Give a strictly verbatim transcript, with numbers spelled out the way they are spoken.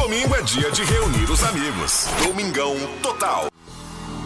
Domingo é dia de reunir os amigos. Domingão Total.